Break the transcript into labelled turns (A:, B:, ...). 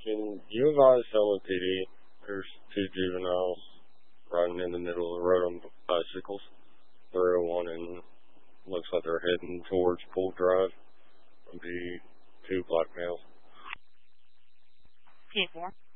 A: Can you advise Selma PD? There's two juveniles riding in the middle of the road on bicycles. 301 and looks like they're heading towards Pool Drive. It'll be two black males.
B: 10-4.